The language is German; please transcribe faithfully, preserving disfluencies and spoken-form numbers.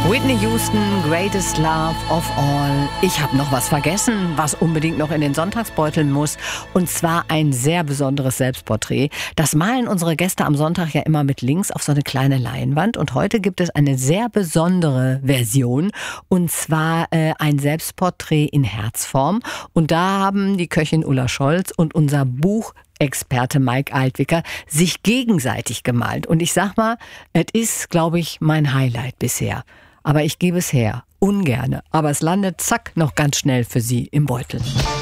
Whitney Houston, Greatest Love of All. Ich habe noch was vergessen, was unbedingt noch in den Sonntagsbeutel muss. Und zwar ein sehr besonderes Selbstporträt. Das malen unsere Gäste am Sonntag ja immer mit links auf so eine kleine Leinwand. Und heute gibt es eine sehr besondere Version. Und zwar äh, ein Selbstporträt in Herzform. Und da haben die Köchin Ulla Scholz und unser Buch Experte Mike Altwicker sich gegenseitig gemalt. Und ich sag mal, es ist, glaube ich, mein Highlight bisher. Aber ich gebe es her, ungerne. Aber es landet zack noch ganz schnell für Sie im Beutel.